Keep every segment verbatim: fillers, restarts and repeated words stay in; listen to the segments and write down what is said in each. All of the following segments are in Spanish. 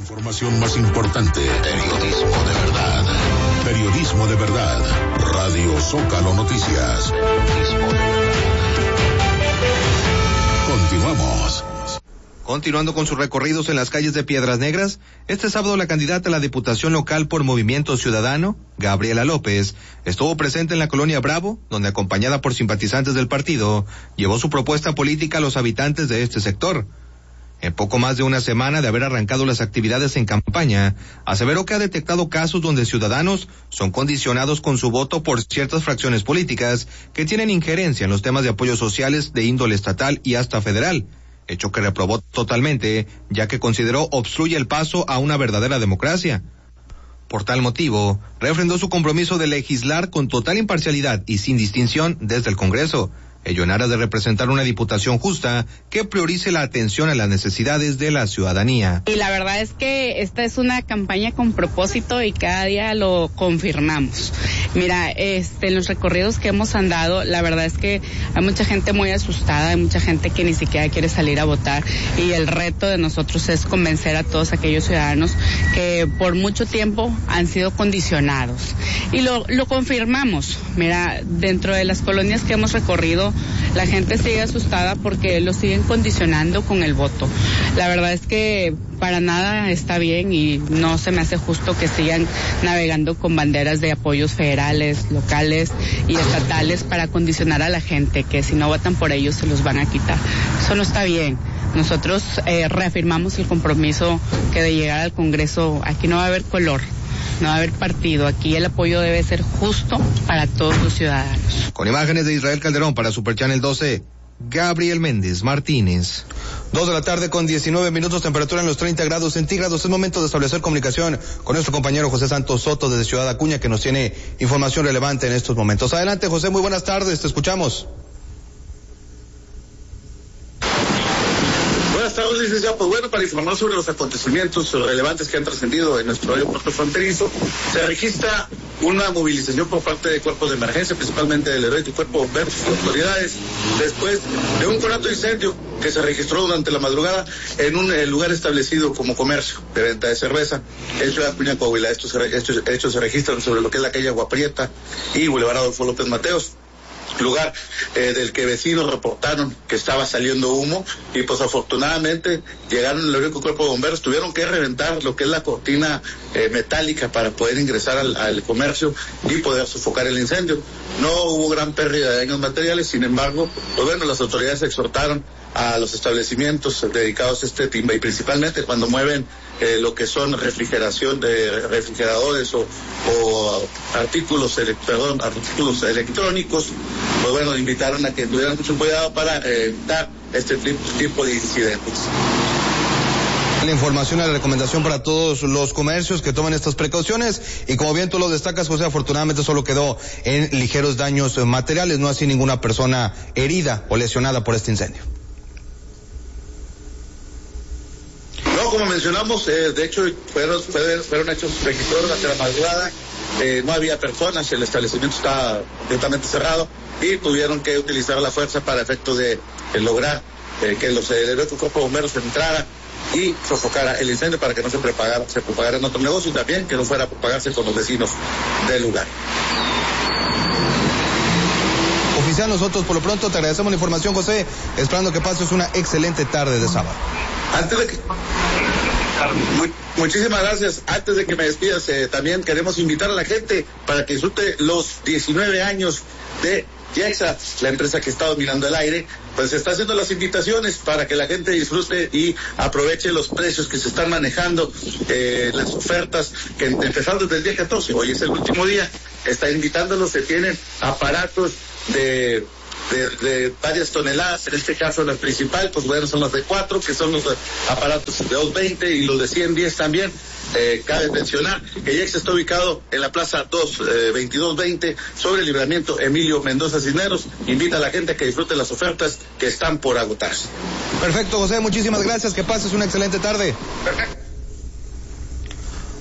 información más importante. Periodismo de verdad. Periodismo de verdad. Radio Zócalo Noticias. Periodismo de verdad. Continuamos. Continuando con sus recorridos en las calles de Piedras Negras, este sábado la candidata a la Diputación Local por Movimiento Ciudadano, Gabriela López, estuvo presente en la colonia Bravo, donde acompañada por simpatizantes del partido, llevó su propuesta política a los habitantes de este sector. En poco más de una semana de haber arrancado las actividades en campaña, aseveró que ha detectado casos donde ciudadanos son condicionados con su voto por ciertas fracciones políticas que tienen injerencia en los temas de apoyos sociales de índole estatal y hasta federal, hecho que reprobó totalmente, ya que consideró obstruye el paso a una verdadera democracia. Por tal motivo, refrendó su compromiso de legislar con total imparcialidad y sin distinción desde el Congreso, ello en aras de representar una diputación justa que priorice la atención a las necesidades de la ciudadanía. Y la verdad es que esta es una campaña con propósito y cada día lo confirmamos. Mira, este, en los recorridos que hemos andado, la verdad es que hay mucha gente muy asustada, hay mucha gente que ni siquiera quiere salir a votar y el reto de nosotros es convencer a todos aquellos ciudadanos que por mucho tiempo han sido condicionados. Y lo, lo confirmamos. Mira, dentro de las colonias que hemos recorrido, la gente sigue asustada porque lo siguen condicionando con el voto. La verdad es que para nada está bien y no se me hace justo que sigan navegando con banderas de apoyos federales, locales y estatales para condicionar a la gente, que si no votan por ellos se los van a quitar. Eso no está bien. Nosotros eh, reafirmamos el compromiso que de llegar al Congreso aquí no va a haber color. No va a haber partido, aquí el apoyo debe ser justo para todos los ciudadanos. Con imágenes de Israel Calderón para Super Channel doce, Gabriel Méndez Martínez. Dos de la tarde con diecinueve minutos, temperatura en los treinta grados centígrados. Es momento de establecer comunicación con nuestro compañero José Santos Soto desde Ciudad Acuña, que nos tiene información relevante en estos momentos. Adelante, José, muy buenas tardes, te escuchamos. Buenas tardes, licenciado. Pues bueno, para informar sobre los acontecimientos relevantes que han trascendido en nuestro aeropuerto fronterizo, se registra una movilización por parte de cuerpos de emergencia, principalmente del heroico cuerpo de bomberos y autoridades, después de un conato incendio que se registró durante la madrugada en un eh, lugar establecido como comercio de venta de cerveza en Ciudad Acuña, Coahuila. Estos, estos hechos se registran sobre lo que es la calle Agua Prieta y Boulevard Adolfo López Mateos, lugar eh, del que vecinos reportaron que estaba saliendo humo y pues afortunadamente llegaron el heroico cuerpo de bomberos, tuvieron que reventar lo que es la cortina eh, metálica para poder ingresar al, al comercio y poder sofocar el incendio. No hubo gran pérdida de daños materiales, sin embargo, pues bueno, las autoridades exhortaron a los establecimientos dedicados a este timba y principalmente cuando mueven eh, lo que son refrigeración de refrigeradores o, o artículos, ele- perdón, artículos electrónicos, pues bueno, invitaron a que tuvieran mucho cuidado para eh, evitar este tipo de incidentes. La información y la recomendación para todos los comercios que tomen estas precauciones y como bien tú lo destacas, José, afortunadamente solo quedó en ligeros daños materiales, no así ninguna persona herida o lesionada por este incendio. No, como mencionamos, eh, de hecho fueron, fueron, fueron hechos registrados durante la madrugada, eh, no había personas, el establecimiento estaba completamente cerrado y tuvieron que utilizar la fuerza para efectos de, de lograr eh, que los el cuerpo de bomberos entrara y sofocara el incendio para que no se propagara, se propagara en otro negocio y también que no fuera a propagarse con los vecinos del lugar. Oficial, nosotros por lo pronto te agradecemos la información, José, esperando que pases una excelente tarde de sábado. Antes de que... Muy, muchísimas gracias. Antes de que me despidas, eh, también queremos invitar a la gente para que disfrute los diecinueve años de Yexa, la empresa que está dominando el aire, pues está haciendo las invitaciones para que la gente disfrute y aproveche los precios que se están manejando, eh, las ofertas que empezaron desde el día catorce, hoy es el último día, está invitándolos, se tienen aparatos de... De, de varias toneladas, en este caso la principal, pues bueno, son las de cuatro, que son los aparatos de doscientos veinte y los de ciento diez también. Eh, cabe mencionar que Yexa está ubicado en la plaza dos, eh, veintidós veinte, sobre el libramiento Emilio Mendoza Cisneros. Invita a la gente a que disfrute las ofertas que están por agotarse. Perfecto, José, muchísimas gracias, que pases una excelente tarde. Perfecto.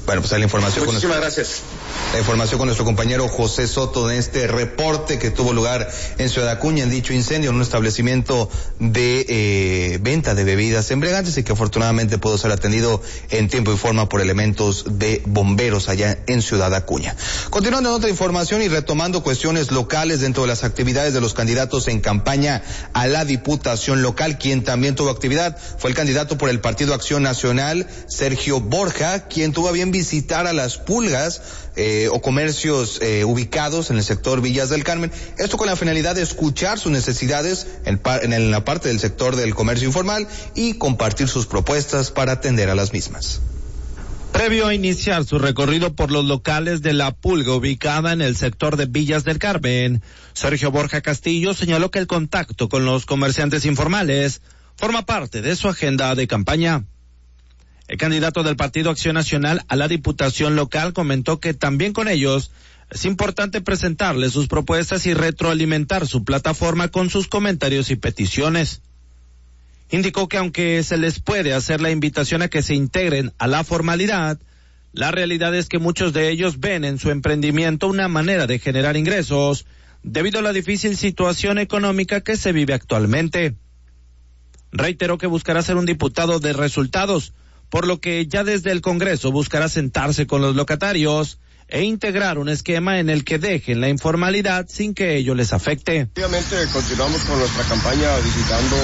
Bueno, pues hay la información. Muchísimas con nuestro, gracias. La información con nuestro compañero José Soto de este reporte que tuvo lugar en Ciudad Acuña en dicho incendio en un establecimiento de eh, venta de bebidas embriagantes y que afortunadamente pudo ser atendido en tiempo y forma por elementos de bomberos allá en Ciudad Acuña. Continuando en otra información y retomando cuestiones locales dentro de las actividades de los candidatos en campaña a la Diputación local, quien también tuvo actividad fue el candidato por el Partido Acción Nacional, Sergio Borja, quien tuvo a bien visitar a las pulgas eh, o comercios eh, ubicados en el sector Villas del Carmen, esto con la finalidad de escuchar sus necesidades en, par, en la parte del sector del comercio informal y compartir sus propuestas para atender a las mismas. Previo a iniciar su recorrido por los locales de la pulga ubicada en el sector de Villas del Carmen, Sergio Borja Castillo señaló que el contacto con los comerciantes informales forma parte de su agenda de campaña. El candidato del Partido Acción Nacional a la Diputación local comentó que también con ellos es importante presentarles sus propuestas y retroalimentar su plataforma con sus comentarios y peticiones. Indicó que aunque se les puede hacer la invitación a que se integren a la formalidad, la realidad es que muchos de ellos ven en su emprendimiento una manera de generar ingresos debido a la difícil situación económica que se vive actualmente. Reiteró que buscará ser un diputado de resultados, por lo que ya desde el Congreso buscará sentarse con los locatarios e integrar un esquema en el que dejen la informalidad sin que ello les afecte. Obviamente continuamos con nuestra campaña visitando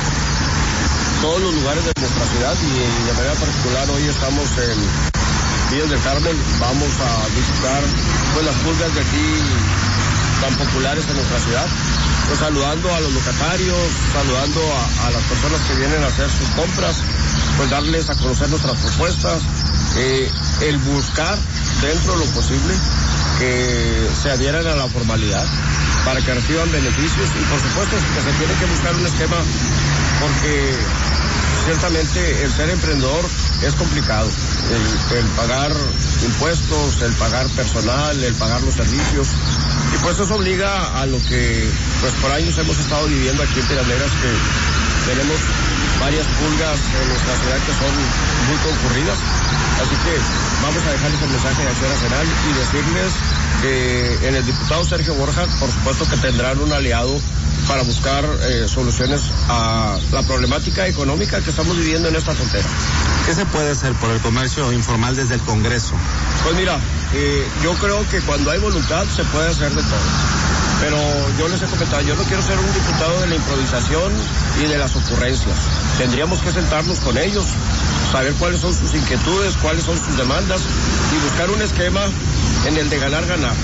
todos los lugares de nuestra ciudad y de manera particular hoy estamos en Villas del Carmen. Vamos a visitar pues las pulgas de aquí tan populares en nuestra ciudad, pues saludando a los locatarios, saludando a, a las personas que vienen a hacer sus compras, pues darles a conocer nuestras propuestas, eh, el buscar dentro de lo posible que se adhieran a la formalidad para que reciban beneficios y por supuesto que se tiene que buscar un esquema porque ciertamente el ser emprendedor es complicado, el, el pagar impuestos, el pagar personal, el pagar los servicios y pues eso obliga a lo que pues por años hemos estado viviendo aquí en Piedras Negras, que tenemos varias pulgas en nuestra ciudad que son muy concurridas, así que vamos a dejarles el mensaje de Acción Nacional y decirles que en el diputado Sergio Borja, por supuesto que tendrán un aliado para buscar eh, soluciones a la problemática económica que estamos viviendo en esta frontera. ¿Qué se puede hacer por el comercio informal desde el Congreso? Pues mira, eh, yo creo que cuando hay voluntad se puede hacer de todo. Pero yo les he comentado, yo no quiero ser un diputado de la improvisación y de las ocurrencias. Tendríamos que sentarnos con ellos, saber cuáles son sus inquietudes, cuáles son sus demandas y buscar un esquema en el de ganar, ganar.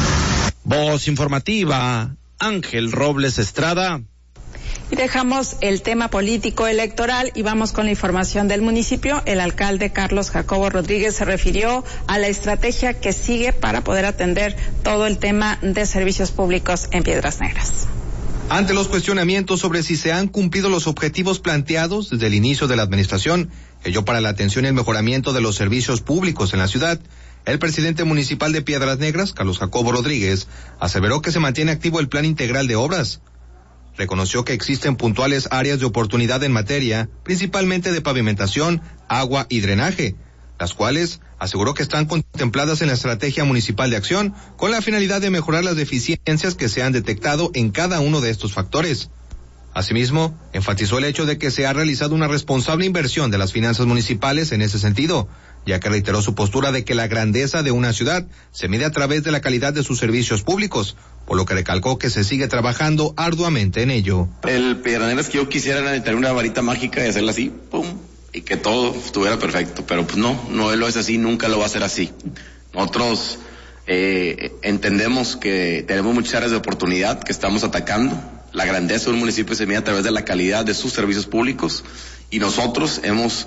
Voz informativa, Ángel Robles Estrada. Y dejamos el tema político electoral y vamos con la información del municipio. El alcalde Carlos Jacobo Rodríguez se refirió a la estrategia que sigue para poder atender todo el tema de servicios públicos en Piedras Negras. Ante los cuestionamientos sobre si se han cumplido los objetivos planteados desde el inicio de la administración, ello para la atención y el mejoramiento de los servicios públicos en la ciudad, el presidente municipal de Piedras Negras, Carlos Jacobo Rodríguez, aseveró que se mantiene activo el plan integral de obras. Reconoció que existen puntuales áreas de oportunidad en materia, principalmente de pavimentación, agua y drenaje, las cuales aseguró que están contempladas en la estrategia municipal de acción con la finalidad de mejorar las deficiencias que se han detectado en cada uno de estos factores. Asimismo, enfatizó el hecho de que se ha realizado una responsable inversión de las finanzas municipales en ese sentido, ya que reiteró su postura de que la grandeza de una ciudad se mide a través de la calidad de sus servicios públicos, por lo que recalcó que se sigue trabajando arduamente en ello. El Piedras Negras que yo quisiera era tener una varita mágica y hacerla así, pum, y que todo estuviera perfecto, pero pues no, no lo es así, nunca lo va a ser así. Nosotros eh, entendemos que tenemos muchas áreas de oportunidad que estamos atacando. La grandeza de un municipio se mide a través de la calidad de sus servicios públicos y nosotros hemos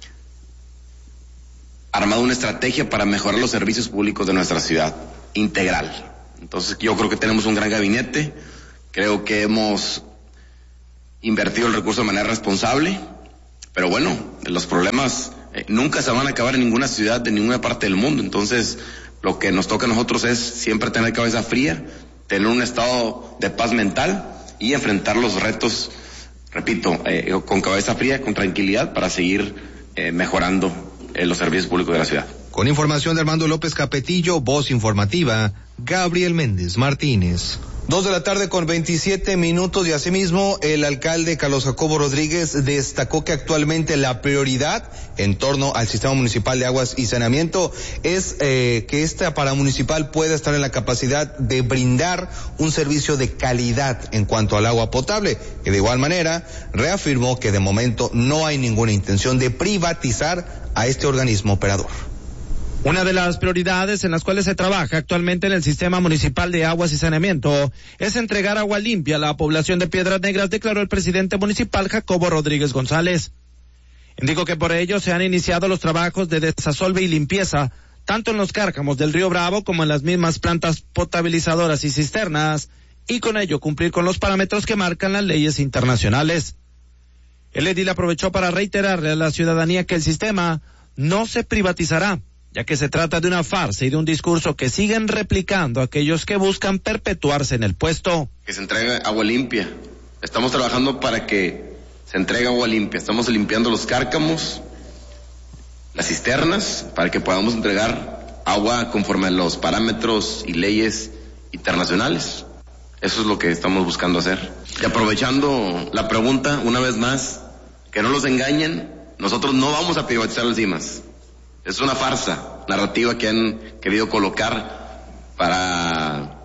armado una estrategia para mejorar los servicios públicos de nuestra ciudad, integral. Entonces yo creo que tenemos un gran gabinete, creo que hemos invertido el recurso de manera responsable, pero bueno, los problemas eh, nunca se van a acabar en ninguna ciudad de ninguna parte del mundo, entonces lo que nos toca a nosotros es siempre tener cabeza fría, tener un estado de paz mental y enfrentar los retos, repito, eh, con cabeza fría, con tranquilidad para seguir eh, mejorando eh, los servicios públicos de la ciudad. Con información de Armando López Capetillo, voz informativa, Gabriel Méndez Martínez. Dos de la tarde con veintisiete minutos y asimismo el alcalde Carlos Jacobo Rodríguez destacó que actualmente la prioridad en torno al sistema municipal de aguas y saneamiento es eh, que esta paramunicipal pueda estar en la capacidad de brindar un servicio de calidad en cuanto al agua potable y de igual manera reafirmó que de momento no hay ninguna intención de privatizar a este organismo operador. Una de las prioridades en las cuales se trabaja actualmente en el sistema municipal de aguas y saneamiento es entregar agua limpia a la población de Piedras Negras, declaró el presidente municipal Jacobo Rodríguez González. Indicó que por ello se han iniciado los trabajos de desasolve y limpieza, tanto en los cárcamos del río Bravo como en las mismas plantas potabilizadoras y cisternas, y con ello cumplir con los parámetros que marcan las leyes internacionales. El edil aprovechó para reiterarle a la ciudadanía que el sistema no se privatizará, ya que se trata de una farsa y de un discurso que siguen replicando aquellos que buscan perpetuarse en el puesto. Que se entregue agua limpia. Estamos trabajando para que se entregue agua limpia. Estamos limpiando los cárcamos, las cisternas, para que podamos entregar agua conforme a los parámetros y leyes internacionales. Eso es lo que estamos buscando hacer. Y aprovechando la pregunta, una vez más, que no los engañen, nosotros no vamos a privatizar las cimas. Es una farsa narrativa que han querido colocar para,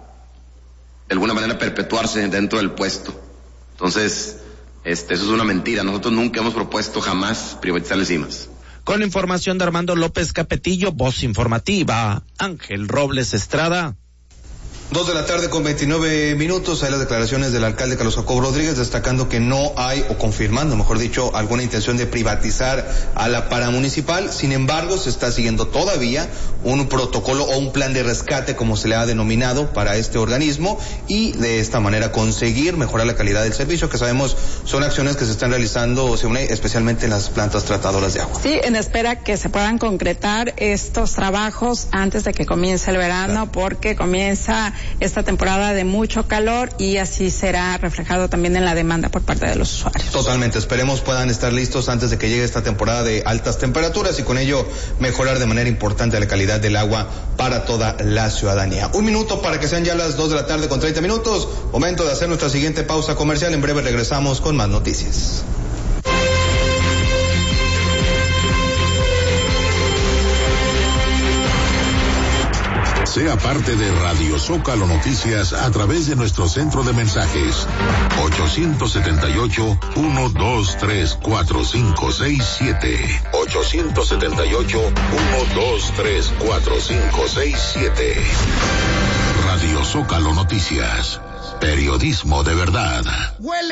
de alguna manera, perpetuarse dentro del puesto. Entonces, este, eso es una mentira. Nosotros nunca hemos propuesto jamás privatizar las cimas. Con información de Armando López Capetillo, voz informativa, Ángel Robles Estrada. Dos de la tarde con veintinueve minutos, hay las declaraciones del alcalde Carlos Jacobo Rodríguez destacando que no hay, o confirmando, mejor dicho, alguna intención de privatizar a la paramunicipal. Sin embargo, se está siguiendo todavía un protocolo o un plan de rescate, como se le ha denominado, para este organismo y de esta manera conseguir mejorar la calidad del servicio, que sabemos son acciones que se están realizando, se une especialmente en las plantas tratadoras de agua. Sí, en espera que se puedan concretar estos trabajos antes de que comience el verano, claro, porque comienza esta temporada de mucho calor y así será reflejado también en la demanda por parte de los usuarios. Totalmente, esperemos puedan estar listos antes de que llegue esta temporada de altas temperaturas y con ello mejorar de manera importante la calidad del agua para toda la ciudadanía. Un minuto para que sean ya las dos de la tarde con treinta minutos, momento de hacer nuestra siguiente pausa comercial, en breve regresamos con más noticias. Sea parte de Radio Zócalo Noticias a través de nuestro centro de mensajes ocho siete ocho, uno dos tres, cuatro cinco seis siete. ocho siete ocho, uno dos tres, cuatro cinco seis siete. Radio Zócalo Noticias. Periodismo de verdad.